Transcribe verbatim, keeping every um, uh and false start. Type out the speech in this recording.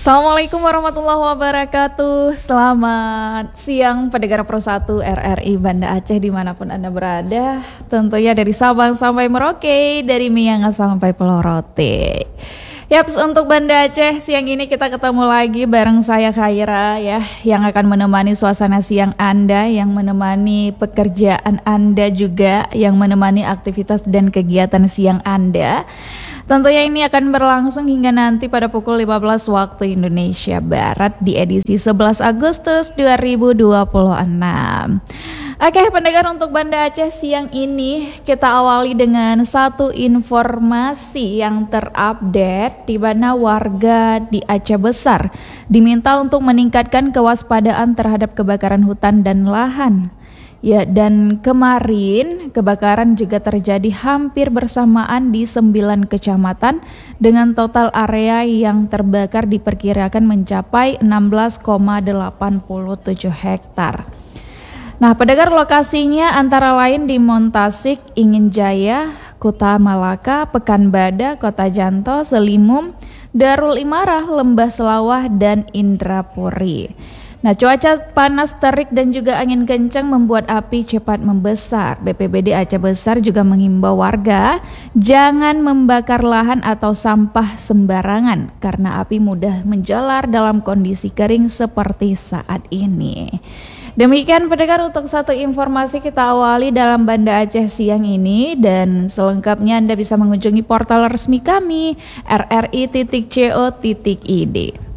Assalamualaikum warahmatullahi wabarakatuh. Selamat siang pendengar Pro satu R R I Banda Aceh dimanapun Anda berada. Tentunya dari Sabang sampai Merauke, dari Miangas sampai Pulau Rote. Yaps, untuk Banda Aceh siang ini kita ketemu lagi bareng saya Khaira ya, yang akan menemani suasana siang Anda, yang menemani pekerjaan Anda juga, yang menemani aktivitas dan kegiatan siang Anda. Tentunya ini akan berlangsung hingga nanti pada pukul lima belas waktu Indonesia Barat di edisi sebelas Agustus dua ribu dua puluh enam. Oke pendengar, untuk Banda Aceh siang ini kita awali dengan satu informasi yang terupdate, di mana warga di Aceh Besar diminta untuk meningkatkan kewaspadaan terhadap kebakaran hutan dan lahan. Ya, dan kemarin kebakaran juga terjadi hampir bersamaan di sembilan kecamatan dengan total area yang terbakar diperkirakan mencapai enam belas koma delapan tujuh hektar. Nah, pendengar, lokasinya antara lain di Montasik, Ingin Jaya, Kota Malaka, Pekanbadak, Kota Janto, Selimum, Darul Imarah, Lembah Selawah, dan Indrapuri. Nah, cuaca panas terik dan juga angin kencang membuat api cepat membesar. B P B D Aceh Besar juga mengimbau warga jangan membakar lahan atau sampah sembarangan karena api mudah menjalar dalam kondisi kering seperti saat ini. Demikian pendengar, untuk satu informasi kita awali dalam Banda Aceh siang ini, dan selengkapnya Anda bisa mengunjungi portal resmi kami r r i titik co titik i d.